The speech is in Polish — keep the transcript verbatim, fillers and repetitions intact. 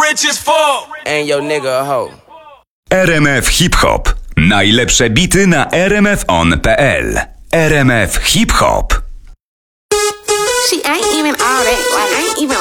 rich as fuck. And your nigga a hoe. R M F Hip Hop. Najlepsze bity na r m f on kropka p l. R M F Hip Hop. She ain't even all that. Like, I ain't even